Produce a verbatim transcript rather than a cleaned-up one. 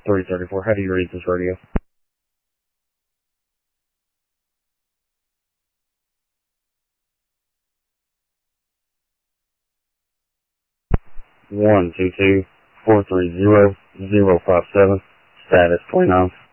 three thirty-four. How do you read this radio? One two two four three zero zero five seven. Status twenty-nine.